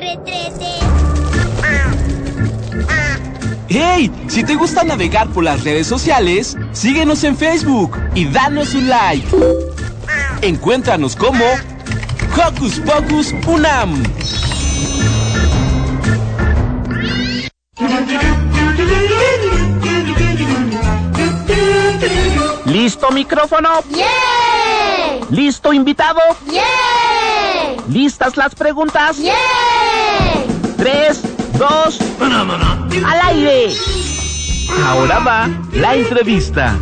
913. ¡Hey! Si te gusta navegar por las redes sociales, síguenos en Facebook y danos un like. Encuéntranos como Hocus Pocus Unam. ¿Listo micrófono? ¡Yeah! ¿Listo invitado? ¡Yeah! ¿Listas las preguntas? ¡Yeah! 3, 2, ¡al aire! Ahora va la entrevista.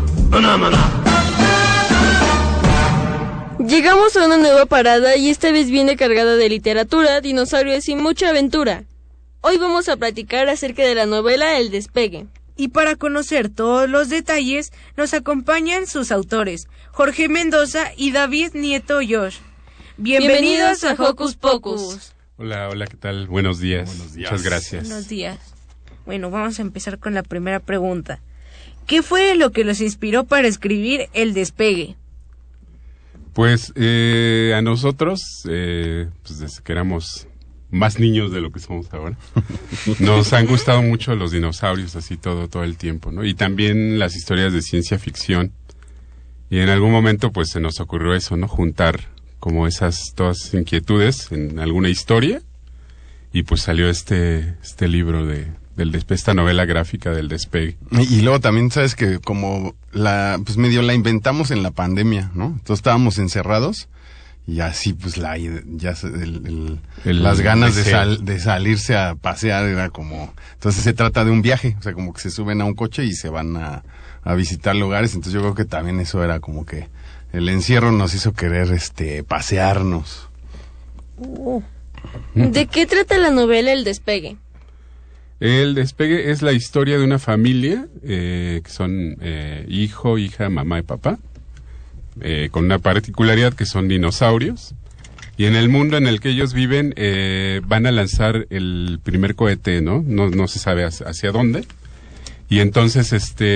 Llegamos a una nueva parada y esta vez viene cargada de literatura, dinosaurios y mucha aventura. Hoy vamos a platicar acerca de la novela El Despegue. Y para conocer todos los detalles, nos acompañan sus autores, Jorge Mendoza y David Nieto Josh. Bienvenidos a Hocus Pocus. Hola, ¿qué tal? Buenos días. Muchas gracias. Buenos días. Bueno, vamos a empezar con la primera pregunta. ¿Qué fue lo que los inspiró para escribir El Despegue? Pues a nosotros, pues desde que éramos más niños de lo que somos ahora, nos han gustado mucho los dinosaurios, así todo el tiempo, ¿no? Y también las historias de ciencia ficción. Y en algún momento, pues se nos ocurrió eso, ¿no? Juntar como esas todas inquietudes en alguna historia. Y pues salió este libro esta novela gráfica del Despegue. Y luego también, sabes que como pues medio la inventamos en la pandemia, ¿no? Entonces estábamos encerrados y así pues las ganas de salirse a pasear era como... Entonces se trata de un viaje, o sea, como que se suben a un coche y se van a visitar lugares. Entonces yo creo que también eso era como que el encierro nos hizo querer pasearnos. ¿De qué trata la novela El Despegue? El Despegue es la historia de una familia que son hijo, hija, mamá y papá, con una particularidad que son dinosaurios, y en el mundo en el que ellos viven van a lanzar el primer cohete, ¿no? No se sabe hacia dónde, y entonces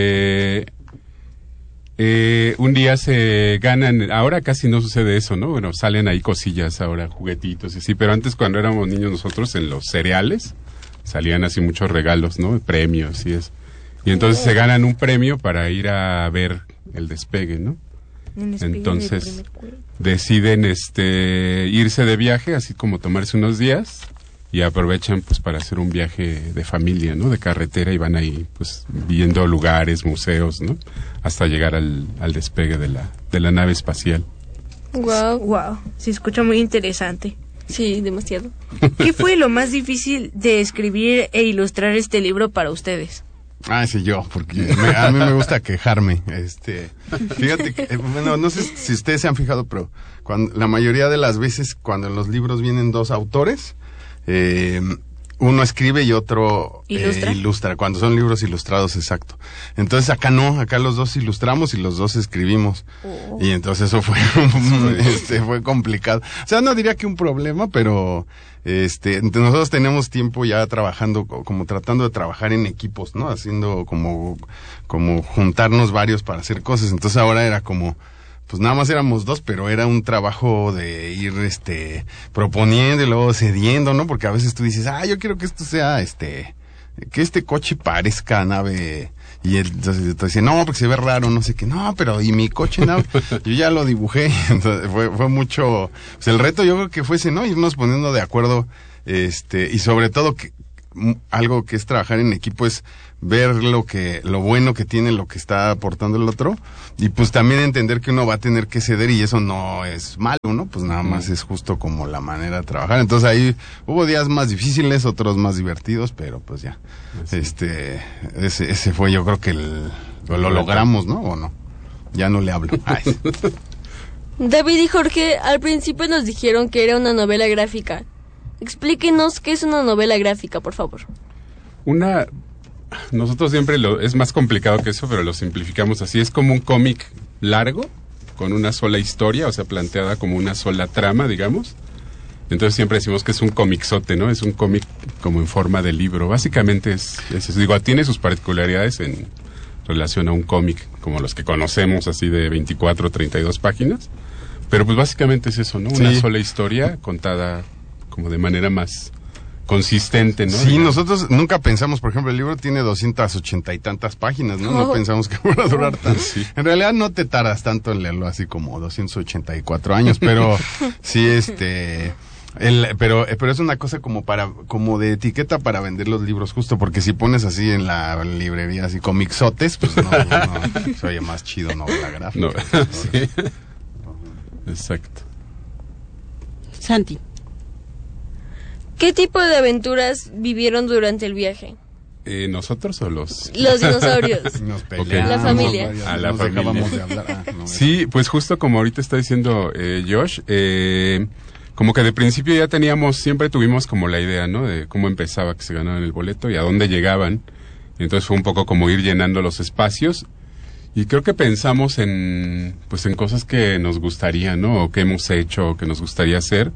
un día se ganan, ahora casi no sucede eso, ¿no? Bueno, salen ahí cosillas ahora, juguetitos y así, pero antes cuando éramos niños nosotros en los cereales salían así muchos regalos, ¿no? Premios y eso. Y entonces se ganan un premio para ir a ver el despegue, ¿no? Entonces deciden irse de viaje, así como tomarse unos días, y aprovechan pues para hacer un viaje de familia, ¿no? De carretera, y van ahí pues viendo lugares, museos, ¿no? Hasta llegar al despegue de la nave espacial. Wow, se escucha muy interesante. Sí, demasiado. ¿Qué fue lo más difícil de escribir e ilustrar este libro para ustedes? Sí, yo, porque a mí me gusta quejarme. Fíjate que, bueno, no sé si ustedes se han fijado, pero la mayoría de las veces cuando en los libros vienen dos autores, uno escribe y otro ilustra, cuando son libros ilustrados, exacto. Entonces acá no, acá los dos ilustramos y los dos escribimos. Y entonces eso fue fue complicado. O sea, no diría que un problema, pero nosotros tenemos tiempo ya trabajando, como tratando de trabajar en equipos, ¿no? Haciendo como juntarnos varios para hacer cosas. Entonces ahora era como, pues nada más éramos dos, pero era un trabajo de ir proponiendo y luego cediendo, ¿no? Porque a veces tú dices, yo quiero que esto sea que este coche parezca nave, y él entonces te dice, no, porque se ve raro, no sé qué, no, pero y mi coche nave, yo ya lo dibujé. Entonces fue mucho, pues el reto yo creo que fue ese, ¿no? Irnos poniendo de acuerdo, y sobre todo que algo que es trabajar en equipo es ver lo bueno que tiene lo que está aportando el otro, y pues también entender que uno va a tener que ceder, y eso no es malo, ¿no? Pues nada más es justo como la manera de trabajar. Entonces ahí hubo días más difíciles, otros más divertidos, pero pues ya, ese fue, yo creo que lo logramos, ¿no? ¿O no? Ya no le hablo. David y Jorge al principio nos dijeron que era una novela gráfica. Explíquenos qué es una novela gráfica, por favor. Nosotros siempre es más complicado que eso, pero lo simplificamos así. Es como un cómic largo, con una sola historia, o sea, planteada como una sola trama, digamos. Entonces siempre decimos que es un cómiczote, ¿no? Es un cómic como en forma de libro. Básicamente es eso. Digo, tiene sus particularidades en relación a un cómic, como los que conocemos, así de 24 o 32 páginas. Pero pues básicamente es eso, ¿no? Una sola historia contada como de manera más consistente, ¿no? Sí, nosotros nunca pensamos, por ejemplo, el libro tiene 280 y tantas páginas, ¿no? No pensamos que fuera a durar tanto. Sí. En realidad no te tardas tanto en leerlo, así como 284 años, pero sí, pero es una cosa como de etiqueta para vender los libros, justo porque si pones así en la librería así comixotes, pues no se oye más chido novela gráfica. No, sí. Exacto. Santi. ¿Qué tipo de aventuras vivieron durante el viaje? ¿Nosotros o los? Los dinosaurios. Nos Ok. La familia. A la nos familia. acabamos de hablar. Sí, pues justo como ahorita está diciendo Josh, como que de principio ya siempre tuvimos como la idea, ¿no? De cómo empezaba que se ganaban el boleto y a dónde llegaban. Entonces fue un poco como ir llenando los espacios. Y creo que pensamos en cosas que nos gustaría, ¿no? O que hemos hecho, o que nos gustaría hacer.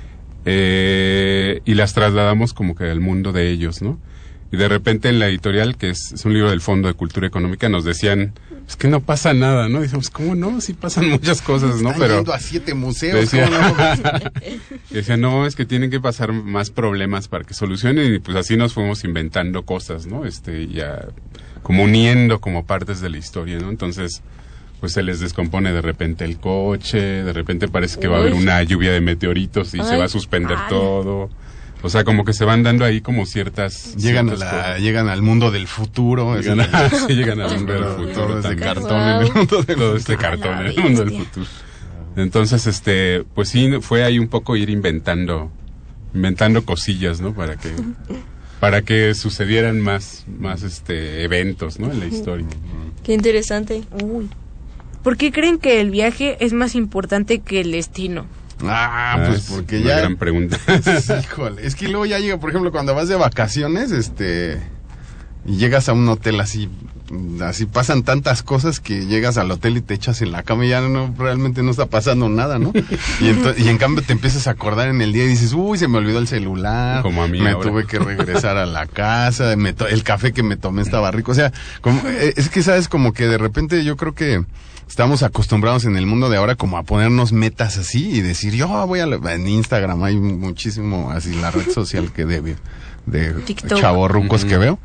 Y las trasladamos como que al mundo de ellos, ¿no? Y de repente en la editorial, que es un libro del Fondo de Cultura Económica, nos decían, es que no pasa nada, ¿no? Y decíamos, ¿cómo no? Sí pasan muchas cosas, ¿no? Están yendo a 7 museos. Decía, ¿cómo no? y decía, no, es que tienen que pasar más problemas para que solucionen, y pues así nos fuimos inventando cosas, ¿no? Ya como uniendo como partes de la historia, ¿no? Entonces, pues se les descompone de repente el coche, de repente parece que va a haber una lluvia de meteoritos y se va a suspender todo. O sea, como que se van dando ahí como ciertas Llegan al mundo del futuro. Llegan al mundo del futuro. Todo es de también. cartón en el mundo del Todo es de cartón en el mundo del futuro. Entonces, pues sí, fue ahí un poco ir inventando cosillas, ¿no? Para que sucedieran más eventos, ¿no? En la historia. Qué interesante. Uy. ¿Por qué creen que el viaje es más importante que el destino? Pues porque una ya... gran pregunta. Híjole, es que luego ya llega, por ejemplo, cuando vas de vacaciones, y llegas a un hotel así pasan tantas cosas que llegas al hotel y te echas en la cama y ya realmente no está pasando nada, ¿no? Y en cambio te empiezas a acordar en el día y dices, uy, se me olvidó el celular, como a mí me ahora. tuve que regresar a la casa, el café que me tomé estaba rico, o sea, es que sabes, como que de repente yo creo que estamos acostumbrados en el mundo de ahora como a ponernos metas así y decir, yo voy en Instagram hay muchísimo así la red social que de chavorrucos que veo,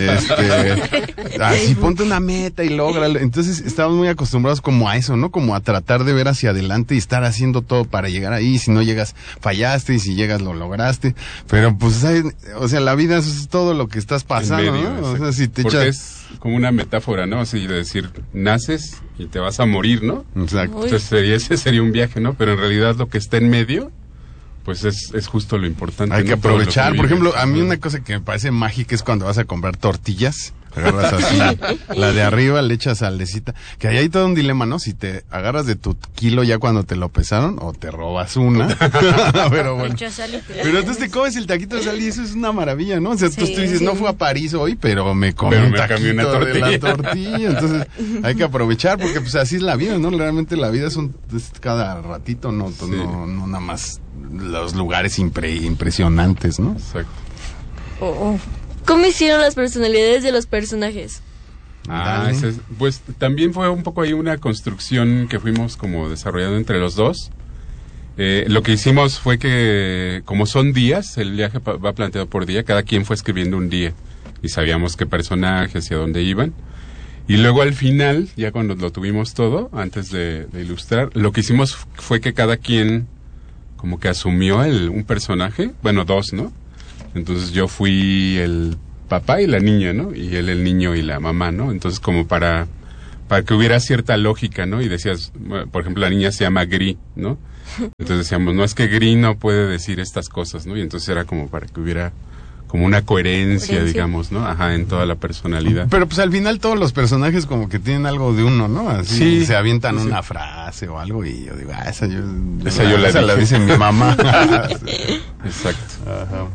así ponte una meta y lógralo. Entonces estamos muy acostumbrados como a eso, ¿no? Como a tratar de ver hacia adelante y estar haciendo todo para llegar ahí. Si no llegas, fallaste, y si llegas, lo lograste. Pero pues, o sea, la vida es todo lo que estás pasando, medio, ¿no? O sea, si te porque echas... es como una metáfora, ¿no? Así de decir, naces y te vas a morir, ¿no? Exacto. Entonces ese sería un viaje, ¿no? Pero en realidad lo que está en medio, pues es justo lo importante. Hay que ¿no? aprovechar. Que por ejemplo, vives. a mí una cosa que me parece mágica es cuando vas a comprar tortillas. Agarras así, la de arriba, le echas salecita. Que ahí hay todo un dilema, ¿no? Si te agarras de tu kilo ya cuando te lo pesaron o te robas una. Pero bueno. Pero entonces te comes el taquito de sal y eso es una maravilla, ¿no? O sea, tú dices, no fui a París hoy, pero me comí un taquito una tortilla. de la tortilla. Entonces hay que aprovechar porque pues así es la vida, ¿no? Realmente la vida es cada ratito, no nada más los lugares impresionantes, ¿no? Exacto. ¿Cómo hicieron las personalidades de los personajes? Pues también fue un poco ahí una construcción que fuimos como desarrollando entre los dos. Lo que hicimos fue que, como son días, el viaje va planteado por día, cada quien fue escribiendo un día y sabíamos qué personajes y a dónde iban. Y luego al final, ya cuando lo tuvimos todo, antes de ilustrar, lo que hicimos fue que cada quien como que asumió un personaje, bueno, dos, ¿no? Entonces yo fui el papá y la niña, ¿no? Y él el niño y la mamá, ¿no? Entonces como para que hubiera cierta lógica, ¿no? Y decías, por ejemplo, la niña se llama Gris, ¿no? Entonces decíamos, no, es que Gris no puede decir estas cosas, ¿no? Y entonces era como para que hubiera como una coherencia, digamos, ¿no? Ajá, en toda la personalidad. Pero pues al final todos los personajes como que tienen algo de uno, ¿no? Así sí, se avientan una frase o algo y yo digo, esa esa la dice mi mamá. Exacto. Ajá.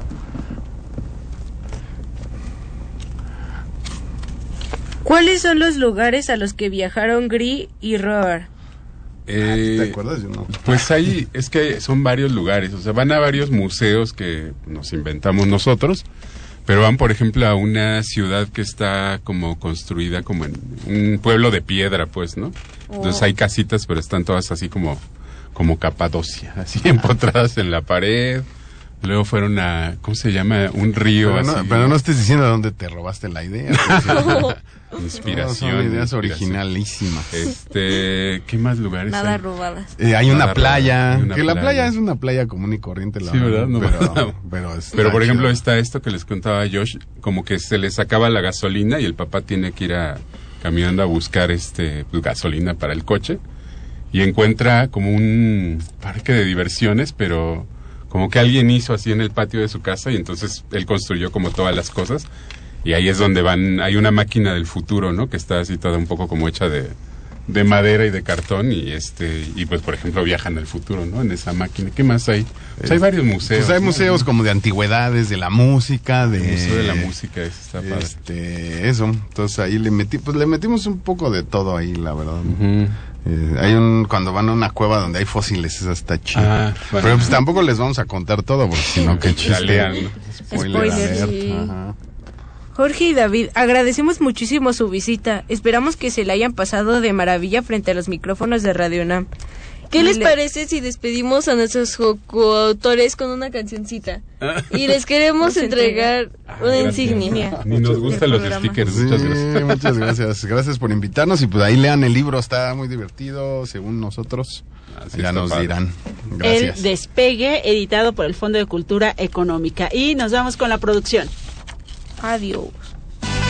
¿Cuáles son los lugares a los que viajaron Gris y Robert? ¿Te acuerdas? Yo no. Pues ahí es que son varios lugares, o sea, van a varios museos que nos inventamos nosotros, pero van, por ejemplo, a una ciudad que está como construida como en un pueblo de piedra, pues, ¿no? Entonces hay casitas, pero están todas así como Capadocia, así empotradas en la pared. Luego fueron a, ¿cómo se llama? Un río. Pero no estés diciendo dónde te robaste la idea. Inspiración. Son ideas originalísimas. ¿Qué más lugares Nada hay? robadas. Hay una playa, Hay una que la playa. playa es una playa común y corriente, la Sí, ¿verdad? No, pero por ejemplo, chido. está esto que les contaba Josh, como que se les acaba la gasolina y el papá tiene que ir caminando a buscar pues, gasolina para el coche y encuentra como un parque de diversiones, pero como que alguien hizo así en el patio de su casa y entonces él construyó como todas las cosas y ahí es donde hay una máquina del futuro, ¿no? Que está así toda un poco como hecha de madera y de cartón y pues por ejemplo viajan al futuro, ¿no? En esa máquina. ¿Qué más hay? Pues hay varios museos. Pues hay ¿no? museos como de antigüedades, de la música, El Museo de la Música, ese está padre. Eso, entonces ahí le metimos un poco de todo ahí, la verdad. Ujú. Cuando van a una cueva donde hay fósiles, esa está chida. Ah, bueno. Pero pues tampoco les vamos a contar todo, porque si no, qué chiste. Chalean, ¿no? Spoiler Spoiler, alert. sí. Ajá. Jorge y David, agradecemos muchísimo su visita. Esperamos que se la hayan pasado de maravilla frente a los micrófonos de Radio UNAM. ¿Qué les parece si despedimos a nuestros coautores con una cancioncita? Y les queremos entregar una Gracias. insignia. Ni nos gustan los programa. stickers. Sí, Muchas gracias. muchas gracias. Gracias por invitarnos y pues ahí lean el libro, está muy divertido, según nosotros. Así Ya está nos padre. dirán. Gracias. El Despegue, editado por el Fondo de Cultura Económica. Y nos vamos con la producción. Adiós.